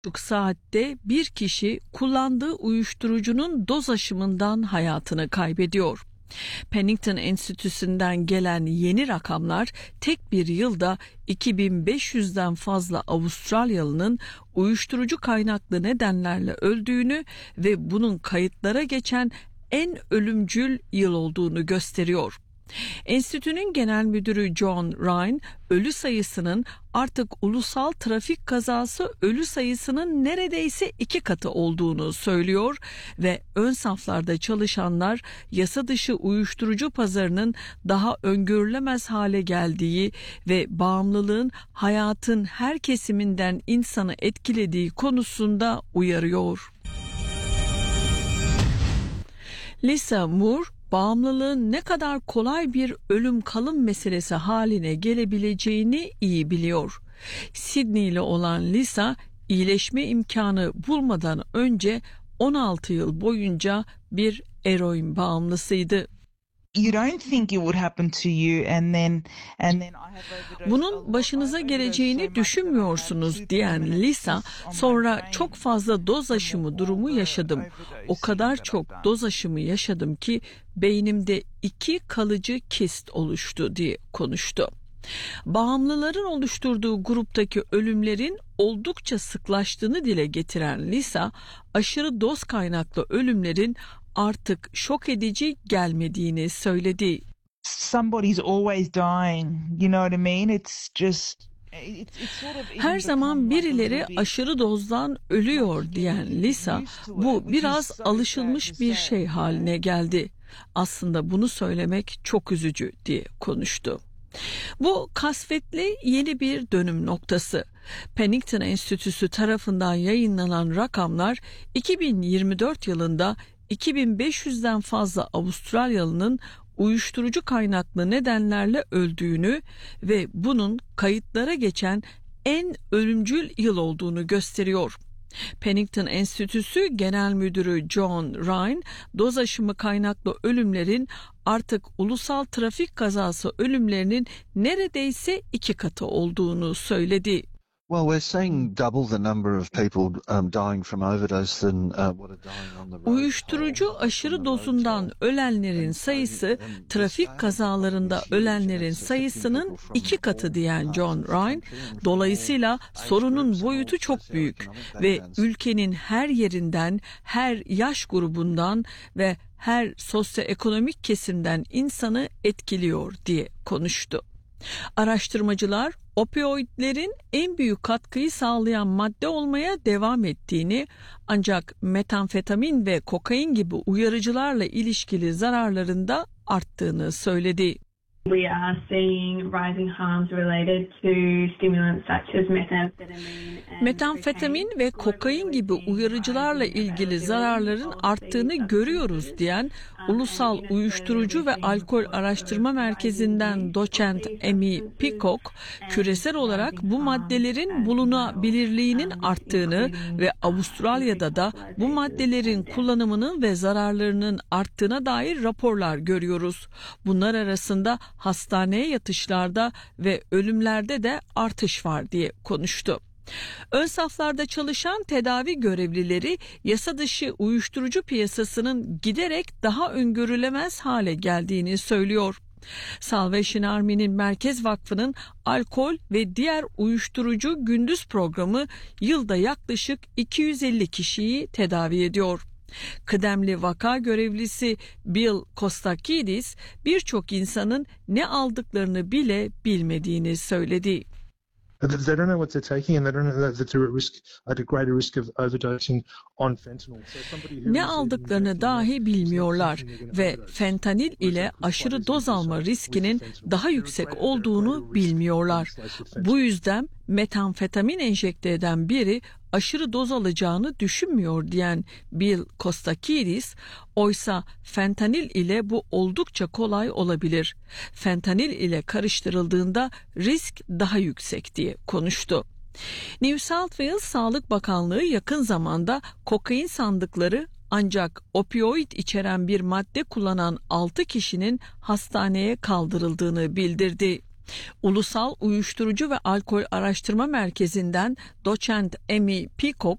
saatte bir kişi kullandığı uyuşturucunun doz aşımından hayatını kaybediyor. Pennington Enstitüsü'nden gelen yeni rakamlar tek bir yılda 2500'den fazla Avustralyalı'nın uyuşturucu kaynaklı nedenlerle öldüğünü ve bunun kayıtlara geçen en ölümcül yıl olduğunu gösteriyor. Enstitünün genel müdürü John Ryan, ölü sayısının artık ulusal trafik kazası ölü sayısının neredeyse 2 katı olduğunu söylüyor ve ön saflarda çalışanlar yasa dışı uyuşturucu pazarının daha öngörülemez hale geldiği ve bağımlılığın hayatın her kesiminden insanı etkilediği konusunda uyarıyor. Lisa Moore, bağımlılığın ne kadar kolay bir ölüm kalım meselesi haline gelebileceğini iyi biliyor. Sydney'li olan Lisa, iyileşme imkanı bulmadan önce 16 yıl boyunca bir eroin bağımlısıydı. Bunun başınıza geleceğini düşünmüyorsunuz diyen Lisa, sonra çok fazla doz aşımı durumu yaşadım. O kadar çok doz aşımı yaşadım ki beynimde 2 kalıcı kist oluştu diye konuştu. Bağımlıların oluşturduğu gruptaki ölümlerin oldukça sıklaştığını dile getiren Lisa, aşırı doz kaynaklı ölümlerin artık şok edici gelmediğini söyledi. Somebody's always dying, you know what I mean? It's just her zaman birileri aşırı dozdan ölüyor diyen Lisa, bu biraz alışılmış bir şey haline geldi. Aslında bunu söylemek çok üzücü diye konuştu. Bu kasvetli yeni bir dönüm noktası. Pennington Enstitüsü tarafından yayınlanan rakamlar 2024 yılında 2500'den fazla Avustralyalı'nın uyuşturucu kaynaklı nedenlerle öldüğünü ve bunun kayıtlara geçen en ölümcül yıl olduğunu gösteriyor. Pennington Enstitüsü Genel Müdürü John Ryan, doz aşımı kaynaklı ölümlerin artık ulusal trafik kazası ölümlerinin neredeyse 2 katı olduğunu söyledi. Well, we're seeing double the number of people dying from overdose than what are dying on the road. Uyuşturucu aşırı dozundan ölenlerin sayısı trafik kazalarında ölenlerin sayısının 2 katı diyen John Ryan, dolayısıyla sorunun boyutu çok büyük ve ülkenin her yerinden, her yaş grubundan ve her sosyoekonomik kesimden insanı etkiliyor diye konuştu. Araştırmacılar opioidlerin en büyük katkıyı sağlayan madde olmaya devam ettiğini, ancak metamfetamin ve kokain gibi uyarıcılarla ilişkili zararların da arttığını söyledi. We are seeing rising harms related to stimulants such as methamphetamine. Metamfetamin ve kokain gibi uyarıcılarla ilgili zararların arttığını görüyoruz diyen Ulusal Uyuşturucu ve Alkol Araştırma Merkezi'nden doçent Amy Peacock, küresel olarak bu maddelerin bulunabilirliğinin arttığını ve Avustralya'da da bu maddelerin kullanımının ve zararlarının arttığına dair raporlar görüyoruz. Bunlar arasında hastaneye yatışlarda ve ölümlerde de artış var diye konuştu. Ön saflarda çalışan tedavi görevlileri yasa dışı uyuşturucu piyasasının giderek daha öngörülemez hale geldiğini söylüyor. Salvation Army'nin Merkez Vakfı'nın alkol ve diğer uyuşturucu gündüz programı yılda yaklaşık 250 kişiyi tedavi ediyor. Kıdemli vaka görevlisi Bill Kostakidis, birçok insanın ne aldıklarını bile bilmediğini söyledi. They don't know what they're taking and they don't know that they're at a greater risk of overdosing on fentanyl. Ne aldıklarını dahi bilmiyorlar ve fentanil ile aşırı doz alma riskinin daha yüksek olduğunu bilmiyorlar. Bu yüzden metamfetamin enjekte eden biri aşırı doz alacağını düşünmüyor diyen Bill Kostakidis, oysa fentanil ile bu oldukça kolay olabilir. Fentanil ile karıştırıldığında risk daha yüksek diye konuştu. New South Wales Sağlık Bakanlığı yakın zamanda kokain sandıkları ancak opioid içeren bir madde kullanan 6 kişinin hastaneye kaldırıldığını bildirdi. Ulusal Uyuşturucu ve Alkol Araştırma Merkezi'nden doçent Amy Peacock,